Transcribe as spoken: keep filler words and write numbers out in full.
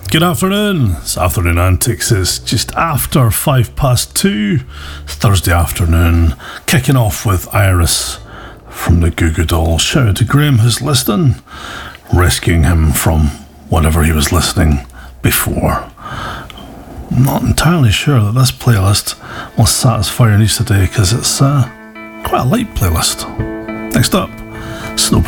Good afternoon. It's Afternoon Antics. It's just after five past two, Thursday afternoon. Kicking off with Iris from the Goo Goo Dolls. Shout out to Graham who's listening, rescuing him from whatever he was listening before. I'm not entirely sure that this playlist will satisfy your needs today because it's uh, quite a light playlist. Next up, Snow